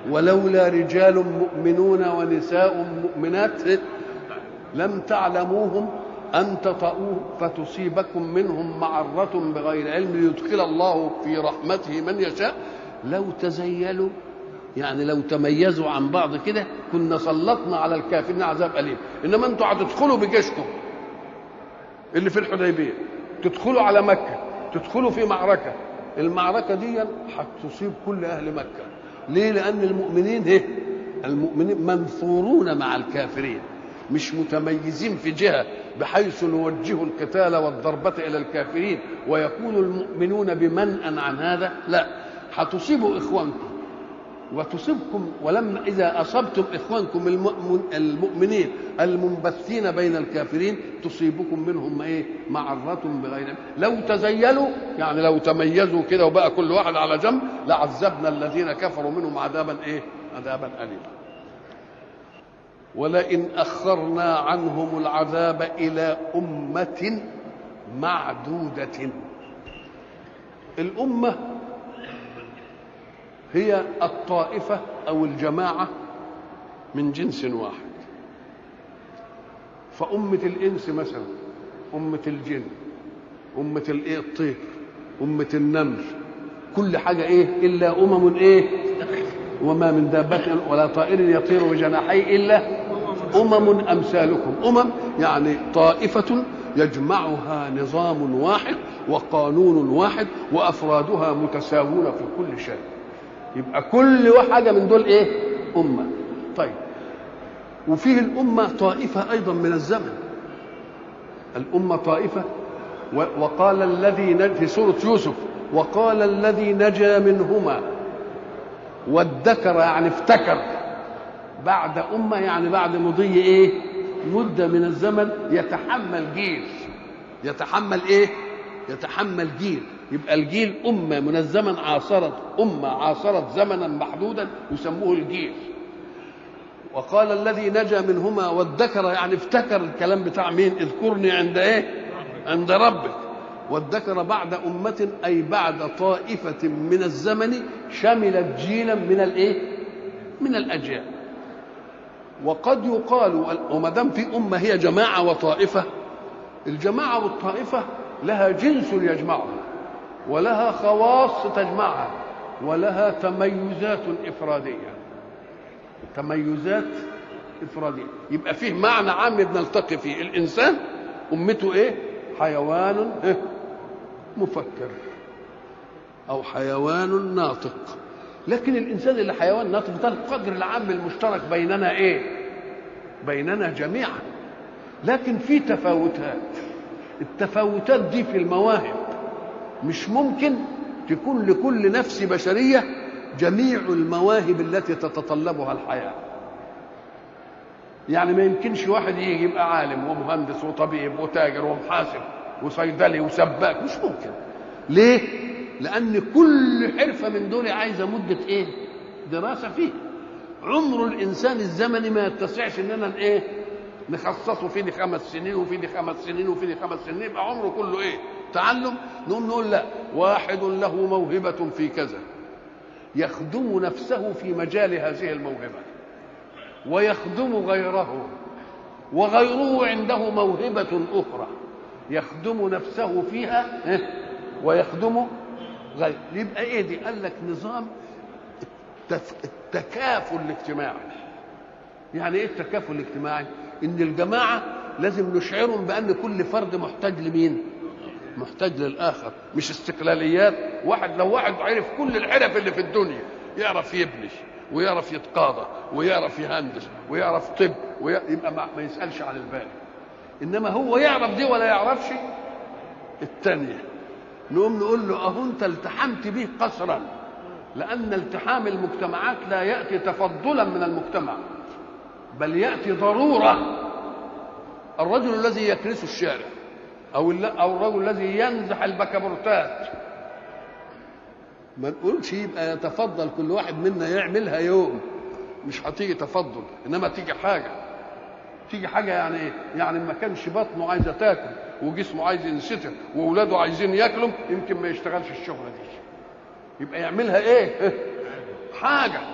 ولولا رجال مؤمنون ونساء مؤمنات لم تعلموهم أن تطؤوه فتصيبكم منهم معرة بغير علم ليدخل الله في رحمته من يشاء. لو تزيلوا يعني لو تميزوا عن بعض كده كنا سلطنا على الكافرين عذاب أليم. إنما أنتوا هتدخلوا بجيشكم اللي في الحديبية، تدخلوا على مكة، تدخلوا في معركة، المعركة دي هتصيب كل أهل مكة. ليه؟ لأن المؤمنين منثورون مع الكافرين، مش متميزين في جهة بحيث نوجه القتال والضربة إلى الكافرين ويكون المؤمنون بمنأ عن هذا. لا، هتصيبوا إخوانكم وتصيبكم. ولما إذا أصبتم إخوانكم المؤمنين المنبثين بين الكافرين تصيبكم منهم معرة بغير. لو تزيلوا يعني لو تميزوا كده وبقى كل واحد على جنب لعذبنا الذين كفروا منهم عذابا عذابا أليما. ولئن أخرنا عنهم العذاب إلى أمة معدودة. الأمة هي الطائفة أو الجماعة من جنس واحد. فأمة الإنس مثلا، أمة الجن، أمة الطير، أمة النمل، كل حاجة إلا وما من دابة ولا طائر يطير بجناحيه إلا أمثالكم. يعني طائفة يجمعها نظام واحد وقانون واحد وأفرادها متساوون في كل شيء. يبقى كل حاجة من دول أمة. طيب، وفيه الأمة طائفة أيضا من الزمن. الأمة طائفة. وقال الذي في سورة يوسف وقال الذي نجا منهما وادكر يعني افتكر بعد أمة يعني بعد مضي مدة من الزمن يتحمل جيل. يتحمل جيل. يبقى الجيل أمة من الزمن عاصرت زمنا محدودا يسموه الجيل. وقال الذي نجا منهما وادكر يعني افتكر الكلام بتاع مين؟ اذكرني عند ربك. وادكر بعد أمة أي بعد طائفة من الزمن شملت جيلا من الأجيال. وقد يقال وما دام في أمة هي جماعة وطائفة، الجماعة والطائفة لها جنس يجمعها ولها خواص تجمعها ولها تميزات إفرادية. يبقى فيه معنى عام بنلتقي فيه. الإنسان أمته حيوان مفكر أو حيوان ناطق. لكن الإنسان اللي حيوان ناطق ده القدر العام المشترك بيننا جميعا. لكن في تفاوتات. التفاوتات دي في المواهب. مش ممكن تكون لكل نفس بشرية جميع المواهب التي تتطلبها الحياة. يعني ما يمكنش واحد يجي يبقى عالم ومهندس وطبيب وتاجر ومحاسب وصيدلي وسباك. مش ممكن. ليه؟ لأن كل حرفة من دول عايزة مدة دراسة فيه. عمر الإنسان الزمني ما يتسعش إننا نخصصه فيه 5 سنين وفيه 5 سنين وفيه 5 سنين، يبقى عمره كله تعلم. نقول لا، واحد له موهبة في كذا يخدم نفسه في مجال هذه الموهبة ويخدم غيره، وغيره عنده موهبة أخرى يخدم نفسه فيها ويخدم غيره. يبقى دي؟ قال لك نظام التكافل الاجتماعي. يعني ايه التكافل الاجتماعي؟ ان الجماعة لازم نشعرهم بأن كل فرد محتاج لمين؟ محتاج للآخر، مش استقلاليات. لو واحد عرف كل الحرف اللي في الدنيا، يعرف يبني ويعرف يتقاضى ويعرف يهندس ويعرف طب يبقى ما يسألش عن الباقي. إنما هو يعرف دي ولا يعرفش التانية، نقوم نقول له أهو أنت التحمت به قصرا. لأن التحام المجتمعات لا يأتي تفضلا من المجتمع، بل يأتي ضرورة. الرجل الذي يكنس الشارع أو الرجل الذي ينزح البكابورتات ما نقولش يبقى يتفضل كل واحد منا يعملها يوم. مش هتيجي تفضل، إنما تيجي حاجة يعني إيه؟ يعني ما كانش بطنه عايزة تاكل وجسمه عايز ينستر وأولاده عايزين ياكلوا، يمكن ما يشتغلش الشغلة دي. يبقى يعملها حاجة